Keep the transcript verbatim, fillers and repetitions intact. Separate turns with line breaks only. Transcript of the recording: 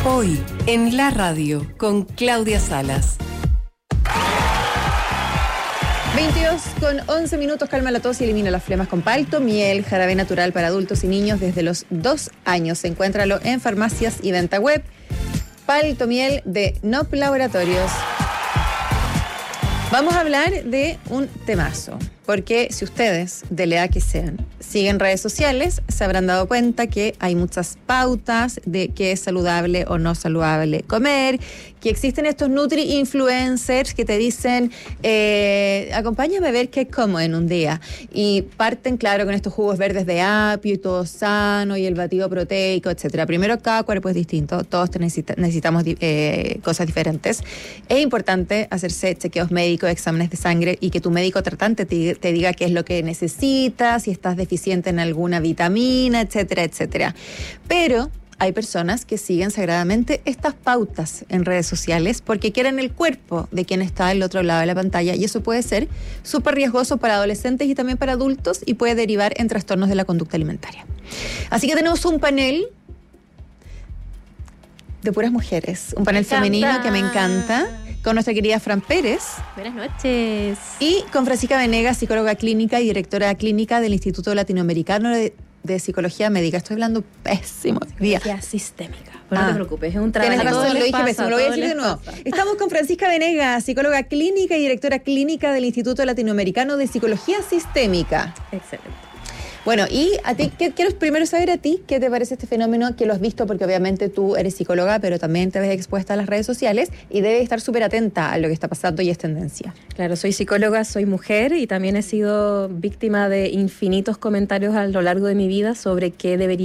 Hoy, en la radio, con Claudia Salas.
veintidós con once minutos, calma la tos y elimina las flemas con palto, miel, jarabe natural para adultos y niños desde los dos años. Encuéntralo en farmacias y venta web. Palto miel de N O P Laboratorios. Vamos a hablar de un temazo, porque si ustedes, de la edad que sean, siguen redes sociales, se habrán dado cuenta que hay muchas pautas de qué es saludable o no saludable comer, que existen estos nutri-influencers que te dicen, eh, acompáñame a ver qué como en un día. Y parten, claro, con estos jugos verdes de apio y todo sano y el batido proteico, etcétera. Primero, cada cuerpo es distinto, todos necesita, necesitamos eh, cosas diferentes. Es importante hacerse chequeos médicos, exámenes de sangre y que tu médico tratante te, te diga qué es lo que necesitas, si estás deficiente en alguna vitamina, etcétera, etcétera. Pero hay personas que siguen sagradamente estas pautas en redes sociales porque quieren el cuerpo de quien está al otro lado de la pantalla, y eso puede ser súper riesgoso para adolescentes y también para adultos y puede derivar en trastornos de la conducta alimentaria. Así que tenemos un panel de puras mujeres, un panel femenino que me encanta, con nuestra querida Fran Pérez.
Buenas noches.
Y con Francisca Venegas, psicóloga clínica y directora clínica del Instituto Latinoamericano de, de Psicología Médica. Estoy hablando pésimo día.
Psicología sistémica. Pero
Ah,
no te preocupes, es un trabajo.
Tienes razón, lo dije
pasa,
pésimo, lo voy a decir de nuevo.
Pasa.
Estamos con Francisca Venegas, psicóloga clínica y directora clínica del Instituto Latinoamericano de Psicología Sistémica.
Excelente.
Bueno, y a ti, ¿qué, quiero primero saber a ti qué te parece este fenómeno, que lo has visto, porque obviamente tú eres psicóloga, pero también te ves expuesta a las redes sociales y debes estar súper atenta a lo que está pasando y es tendencia.
Claro, soy psicóloga, soy mujer y también he sido víctima de infinitos comentarios a lo largo de mi vida sobre qué debería